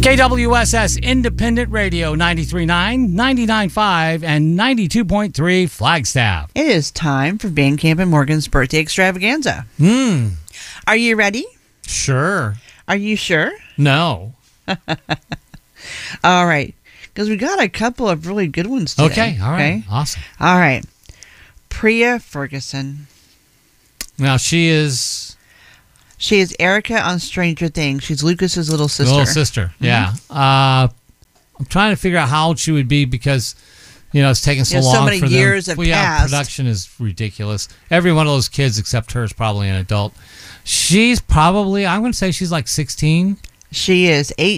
KWSS Independent Radio 93.9, 99.5, and 92.3 Flagstaff. It is time for Van Camp and Morgan's birthday extravaganza. Are you ready? Sure. Are you sure? No. All right. Because we got a couple of really good ones today. Okay. All right. Okay? Awesome. All right. Priya Ferguson. Now, she is Erica on Stranger Things. She's Lucas's little sister. Little sister, yeah. I'm trying to figure out how old she would be because, it's taking so long so many for them. years have passed. Production is ridiculous. Every one of those kids except her is probably an adult. She's probably, I'm going to say she's like 16. She is 18.